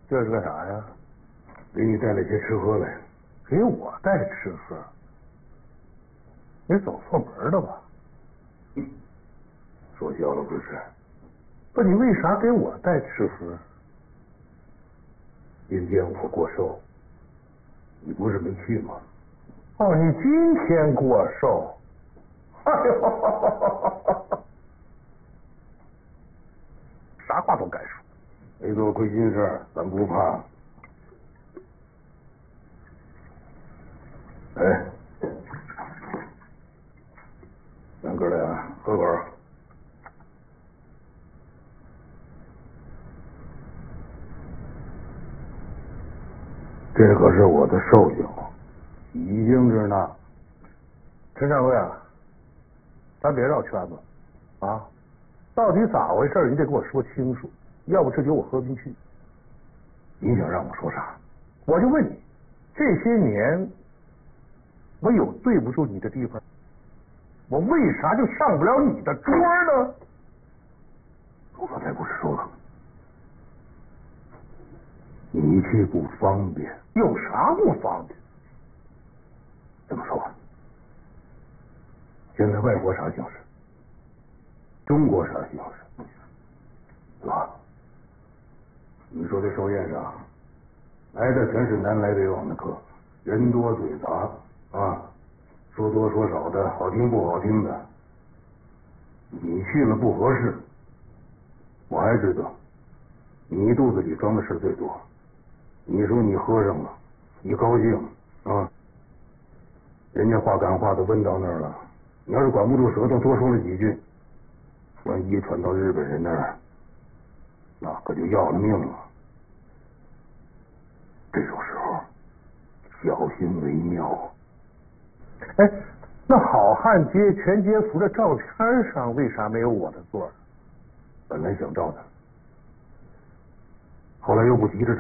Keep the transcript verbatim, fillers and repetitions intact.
这是个啥呀？ 给你带了些吃喝来。 给我带吃喝？你走错门了吧？ 说笑了不是？ 不，你为啥给我带吃喝？ 今天我过寿，你不是没去吗？ 哦，你今天过寿？哎呦，啥话都敢说。 没做亏心事儿，咱不怕。哎，咱哥俩喝口。这可是我的寿酒，已经是那。 陈掌柜啊，咱别绕圈子啊！到底咋回事？你得给我说清楚，要不这酒我喝不进去。 你想让我说啥？ 我就问你，这些年我有对不住你的地方，我为啥就上不了你的桌呢？ 我刚才不是说了，你去不方便。 有啥不方便？ 这么说吧，现在外国啥形势？中国啥形势？哥，你说这寿宴上来的全是南来北往的客，人多嘴杂啊，说多说少的，好听不好听的。你去了不合适，我还知道，你肚子里装的事最多。你说你喝上了，你高兴啊？人家话赶话都问到那儿了，你要是管不住舌头，多说了几句，万一传到日本人那儿，那可就要了命了。这种时候，小心为妙。 哎，那好汉街全街福的照片上为啥没有我的座？ 本来想照的，后来又不急着照。